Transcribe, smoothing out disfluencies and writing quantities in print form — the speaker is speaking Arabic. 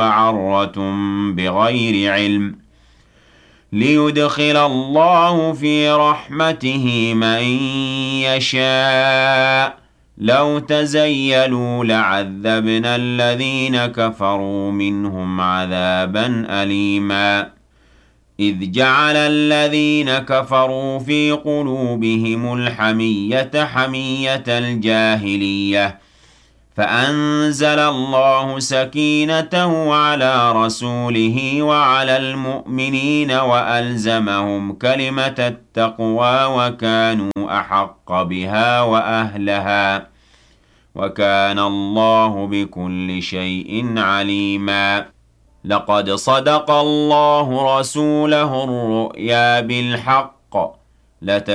مَعَرَّةٌ بِغَيْرِ عِلْمٍ لِيُدْخِلَ اللَّهُ فِي رَحْمَتِهِ مَن يَشَاءُ لَوْ تَزَيَّلُوا لَعَذَّبْنَا الَّذِينَ كَفَرُوا مِنْهُمْ عَذَابًا أَلِيمًا إِذْ جَعَلَ الَّذِينَ كَفَرُوا فِي قُلُوبِهِمُ الْحَمِيَّةَ حَمِيَّةَ الْجَاهِلِيَّةِ فَأَنزَلَ اللَّهُ سَكِينَتَهُ عَلَىٰ رَسُولِهِ وَعَلَى الْمُؤْمِنِينَ وَأَلْزَمَهُمْ كَلِمَةَ التَّقْوَىٰ وَكَانُوا أَحَقَّ بِهَا وَأَهْلَهَا وَكَانَ اللَّهُ بِكُلِّ شَيْءٍ عَلِيمًا لَقَدْ صَدَقَ اللَّهُ رَسُولَهُ الرُّؤْيَا بِالْحَقِّ